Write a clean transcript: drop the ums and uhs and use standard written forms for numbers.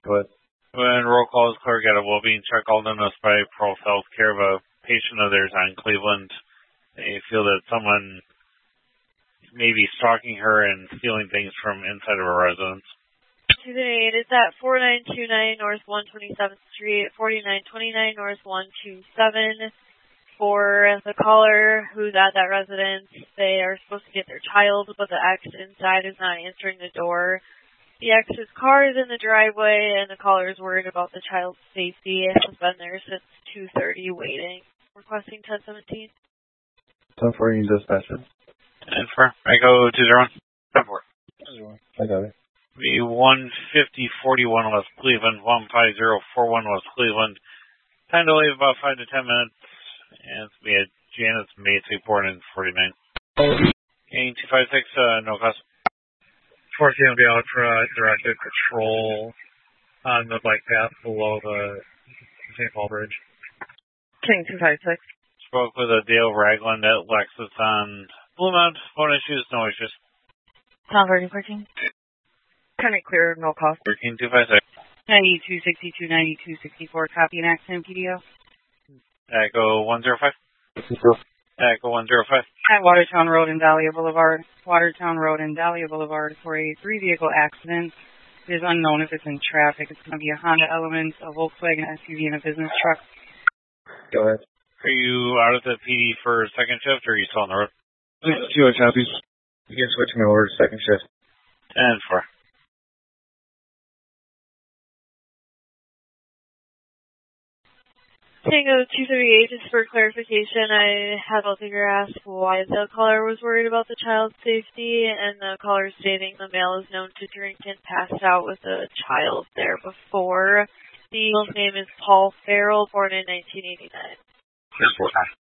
Go ahead. When roll call is clear, get a well-being check called in us by Pearl Health Care of a patient of theirs on Cleveland. They feel that someone may be stalking her and stealing things from inside of her residence. 208 is at 4929 North 127th Street, 4929 North 127. For the caller who's at that residence, they are supposed to get their child, but the ex inside is not answering the door. The ex's car is in the driveway, and the caller is worried about the child's safety and has been there since 2:30 waiting. Requesting 1017. 10-4, you dispatcher. 10-4. I go 201. 10-4. I got it. The 15041 West Cleveland, 15041 West Cleveland. Time to leave about 5 to 10 minutes. And we had Janice Macy, born in 49. Gain 256, no cost. 4 CMB Ultra directed patrol on the bike path below the St. Paul Bridge. King 256. Spoke with Dale Ragland at Lexus on Bluemont. Phone issues, no issues. Tom 3014. Tenant clear, no cost. 13256. 9262, 9264. Copy an accident PDO. Echo 105. Echo 105. At Watertown Road and Dahlia Boulevard. Watertown Road and Dahlia Boulevard for a 3-vehicle accident. It is unknown if it's in traffic. It's going to be a Honda Element, a Volkswagen SUV, and a business truck. Go ahead. Are you out of the PD for second shift, or are you still on the road? See what copies. You can switch me over to second shift. 10-4. Tango 238, just for clarification, I had a figure ask why the caller was worried about the child's safety, and the caller stating the male is known to drink and passed out with a child there before. The male's name is Paul Farrell, born in 1989. 10-4.